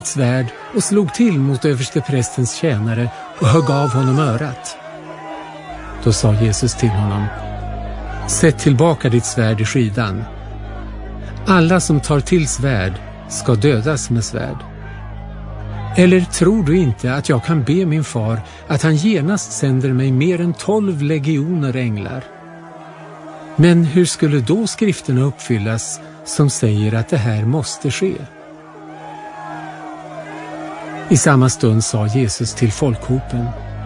svärd och slog till mot översteprästens tjänare och högg av honom örat. Då sa Jesus till honom: sätt tillbaka ditt svärd i skidan. Alla som tar till svärd ska dödas med svärd. Eller tror du inte att jag kan be min far att han genast sänder mig mer än 12 legioner änglar? Men hur skulle då skrifterna uppfyllas som säger att det här måste ske? I samma stund sa Jesus till folkhopen: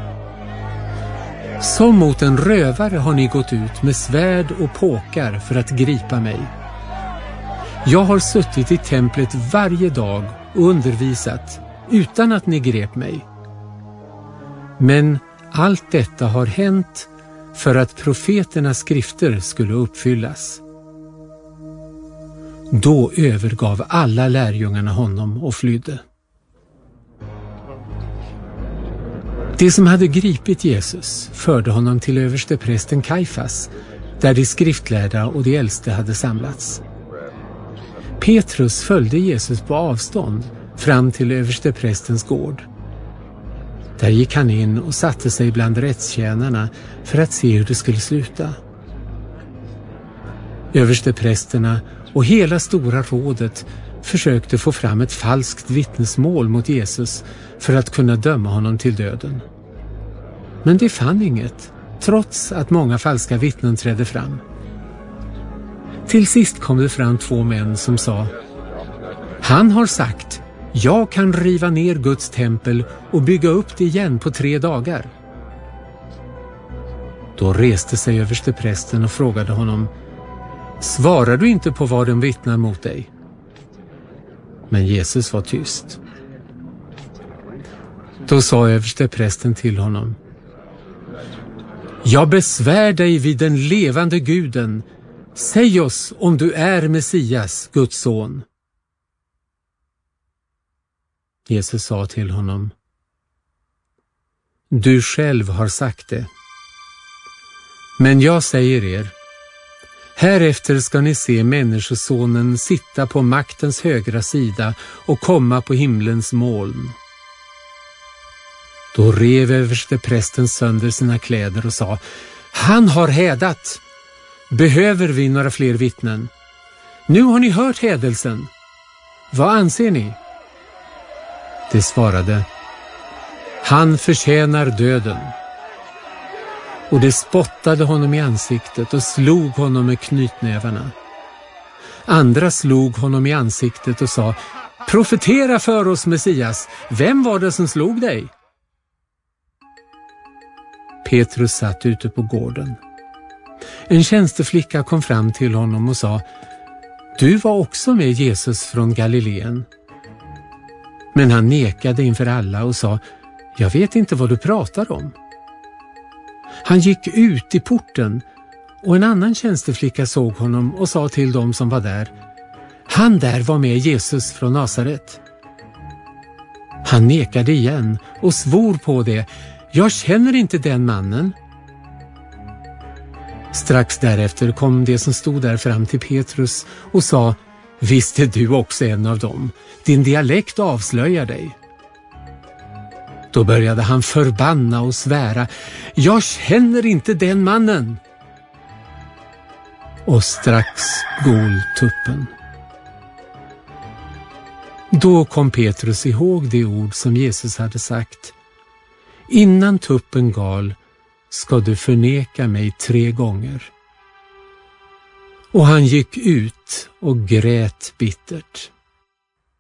som mot en rövare har ni gått ut med svärd och påkar för att gripa mig. Jag har suttit i templet varje dag och undervisat utan att ni grep mig. Men allt detta har hänt för att profeternas skrifter skulle uppfyllas. Då övergav alla lärjungarna honom och flydde. De som hade gripit Jesus förde honom till översteprästen Kajfas, där de skriftlärda och de äldste hade samlats. Petrus följde Jesus på avstånd fram till översteprästens gård. Där gick han in och satte sig bland rättstjänarna för att se hur det skulle sluta. Översteprästerna och hela stora rådet försökte få fram ett falskt vittnesmål mot Jesus för att kunna döma honom till döden. Men de fann inget, trots att många falska vittnen trädde fram. Till sist kom det fram 2 män som sa: han har sagt, jag kan riva ner Guds tempel och bygga upp det igen på 3 dagar. Då reste sig översteprästen och frågade honom: svarar du inte på vad de vittnar mot dig? Men Jesus var tyst. Då sa översteprästen till honom: jag besvär dig vid den levande Guden. Säg oss om du är Messias, Guds son. Jesus sa till honom: du själv har sagt det. Men jag säger er, härefter ska ni se människosonen sitta på maktens högra sida och komma på himlens moln. Då rev översteprästen sönder sina kläder och sa: han har hädat. Behöver vi några fler vittnen? Nu har ni hört hädelsen. Vad anser ni? De svarade: han förtjänar döden. Och de spottade honom i ansiktet och slog honom med knytnävarna. Andra slog honom i ansiktet och sa: profetera för oss, Messias. Vem var det som slog dig? Petrus satt ute på gården. En tjänsteflicka kom fram till honom och sa: du var också med Jesus från Galileen. Men han nekade inför alla och sa: jag vet inte vad du pratar om. Han gick ut i porten och en annan tjänsteflicka såg honom och sa till dem som var där: han där var med Jesus från Nasaret. Han nekade igen och svor på det: jag känner inte den mannen. Strax därefter kom det som stod där fram till Petrus och sa: visst är du också en av dem. Din dialekt avslöjar dig. Då började han förbanna och svära: jag känner inte den mannen. Och strax gol tuppen. Då kom Petrus ihåg det ord som Jesus hade sagt: innan tuppen gal ska du förneka mig 3 gånger. Och han gick ut och grät bittert.